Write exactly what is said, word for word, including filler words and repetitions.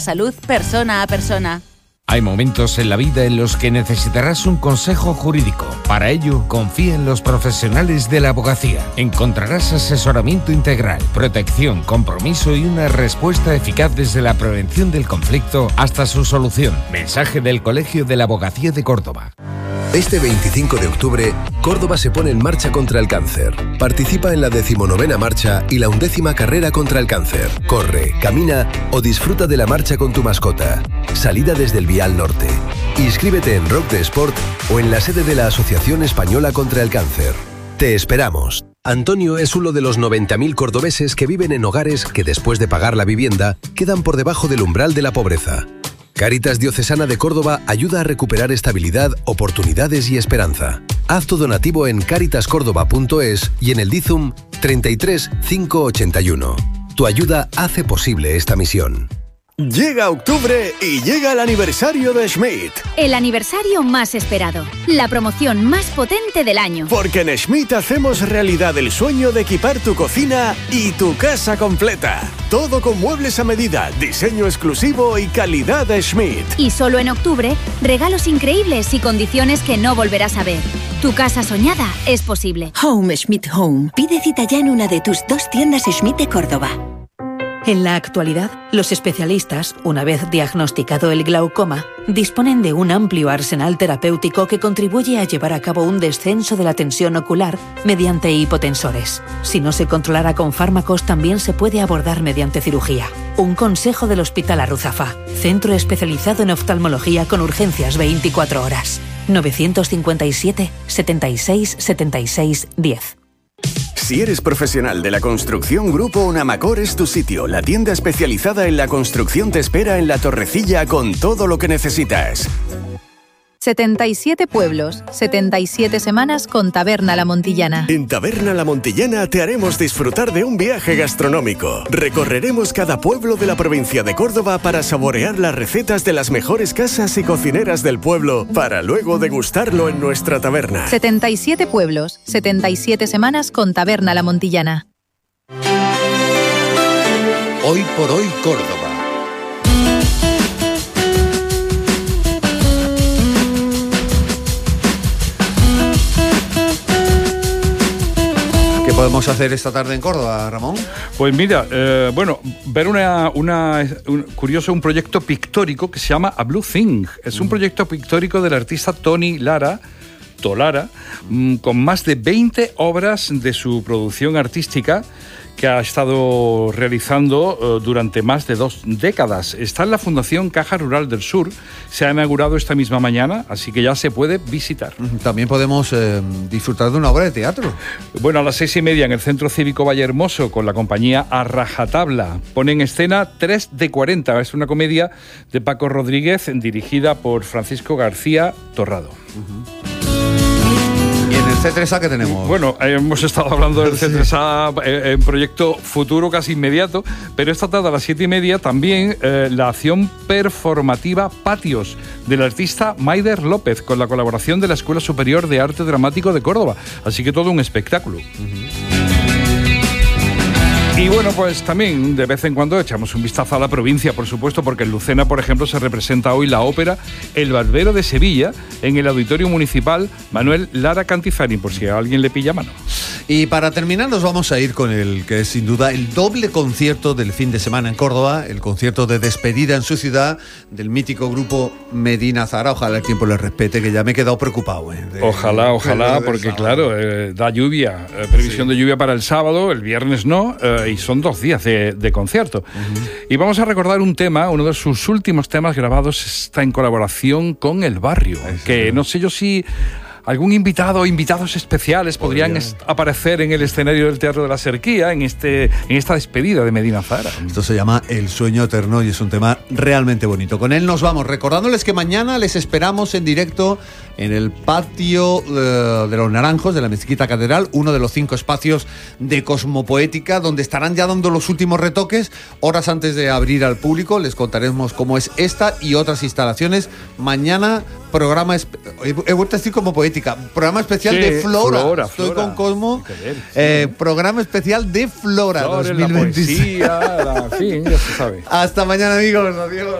Salud persona a persona. Hay momentos en la vida en los que necesitarás un consejo jurídico. Para ello, confía en los profesionales de la abogacía. Encontrarás asesoramiento integral, protección, compromiso y una respuesta eficaz desde la prevención del conflicto hasta su solución. Mensaje del Colegio de la Abogacía de Córdoba. Este veinticinco de octubre, Córdoba se pone en marcha contra el cáncer. Participa en la decimonovena marcha y la undécima carrera contra el cáncer. Corre, camina o disfruta de la marcha con tu mascota. Salida desde el Vial Norte. Inscríbete en Rock de Sport o en la sede de la Asociación Española contra el Cáncer. Te esperamos. Antonio es uno de los noventa mil cordobeses que viven en hogares que, después de pagar la vivienda, quedan por debajo del umbral de la pobreza. Cáritas Diocesana de Córdoba ayuda a recuperar estabilidad, oportunidades y esperanza. Haz tu donativo en caritas córdoba punto es y en el Dizum treinta y tres cinco ochenta y uno. Tu ayuda hace posible esta misión. Llega octubre y llega el aniversario de Schmidt. El aniversario más esperado, la promoción más potente del año. Porque en Schmidt hacemos realidad el sueño de equipar tu cocina y tu casa completa. Todo con muebles a medida, diseño exclusivo y calidad de Schmidt. Y solo en octubre, regalos increíbles y condiciones que no volverás a ver. Tu casa soñada es posible. Home Schmidt Home. Pide cita ya en una de tus dos tiendas Schmidt de Córdoba. En la actualidad, los especialistas, una vez diagnosticado el glaucoma, disponen de un amplio arsenal terapéutico que contribuye a llevar a cabo un descenso de la tensión ocular mediante hipotensores. Si no se controlara con fármacos, también se puede abordar mediante cirugía. Un consejo del Hospital Arruzafa, centro especializado en oftalmología con urgencias veinticuatro horas. novecientos cincuenta y siete, setenta y seis, setenta y seis, diez. Si eres profesional de la construcción, Grupo Unamacor es tu sitio. La tienda especializada en la construcción te espera en La Torrecilla con todo lo que necesitas. setenta y siete pueblos, setenta y siete semanas con Taberna La Montillana. En Taberna La Montillana te haremos disfrutar de un viaje gastronómico. Recorreremos cada pueblo de la provincia de Córdoba para saborear las recetas de las mejores casas y cocineras del pueblo, para luego degustarlo en nuestra taberna. setenta y siete pueblos, setenta y siete semanas con Taberna La Montillana. Hoy por hoy Córdoba. ¿Qué podemos hacer esta tarde en Córdoba, Ramón? Pues mira, eh, bueno, ver una, una un, curioso, un proyecto pictórico que se llama A Blue Thing. Es un proyecto pictórico del artista Tony Lara, Tolara, mm, con más de veinte obras de su producción artística que ha estado realizando uh, durante más de dos décadas. Está en la Fundación Caja Rural del Sur, se ha inaugurado esta misma mañana, así que ya se puede visitar. También podemos eh, disfrutar de una obra de teatro. Bueno, a las seis y media en el Centro Cívico Vallehermoso, con la compañía A Rajatabla, pone en escena tres de cuarenta. Es una comedia de Paco Rodríguez, dirigida por Francisco García Torrado. Uh-huh. ¿Y en el C tres A qué tenemos? Bueno, hemos estado hablando del C tres A en proyecto futuro casi inmediato, pero esta tarde a las siete y media también eh, la acción performativa Patios del artista Maider López, con la colaboración de la Escuela Superior de Arte Dramático de Córdoba. Así que todo un espectáculo. Uh-huh. Y bueno, pues también de vez en cuando echamos un vistazo a la provincia, por supuesto, porque en Lucena, por ejemplo, se representa hoy la ópera El Barbero de Sevilla en el Auditorio Municipal Manuel Lara Cantizani, por si a alguien le pilla mano. Y para terminar nos vamos a ir con el que es sin duda el doble concierto del fin de semana en Córdoba, el concierto de despedida en su ciudad del mítico grupo Medina Zahara. Ojalá el tiempo le respete, que ya me he quedado preocupado. Eh, de, ojalá, ojalá, de, porque sábado. claro, eh, da lluvia, eh, previsión sí. de lluvia para el sábado, el viernes no, eh, y son dos días de, de concierto. Uh-huh. Y vamos a recordar un tema, uno de sus últimos temas grabados está en colaboración con El Barrio, sí. que no sé yo si algún invitado o invitados especiales podrían est- aparecer en el escenario del Teatro de la Serquía en, este, en esta despedida de Medina Zahara. Esto se llama El Sueño Eterno y es un tema realmente bonito. Con él nos vamos, recordándoles que mañana les esperamos en directo en el patio uh, de los Naranjos de la Mezquita Catedral, uno de los cinco espacios de Cosmopoética, donde estarán ya dando los últimos retoques. Horas antes de abrir al público les contaremos cómo es esta y otras instalaciones mañana programa, espe- he vuelto a decir como poética, programa especial Sí, de Flora. Flora, Estoy Flora. con Cosmo. Hay que ver, sí. Eh, programa especial de Flora Flores, dos mil veintiséis. la poesía, la, en fin, ya se sabe. Hasta mañana, amigos. Adiós.